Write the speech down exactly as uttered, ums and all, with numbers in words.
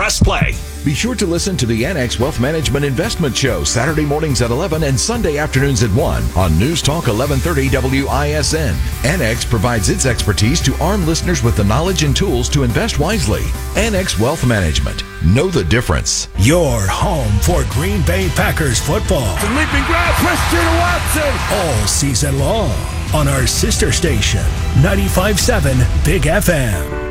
press play. Be sure to listen to the Annex Wealth Management Investment Show Saturday mornings at eleven and Sunday afternoons at one on News Talk eleven thirty W I S N. Annex provides its expertise to arm listeners with the knowledge and tools to invest wisely. Annex Wealth Management. Know the difference. Your home for Green Bay Packers football. The leaping grab, Christian Watson. All season long on our sister station, ninety-five point seven Big F M.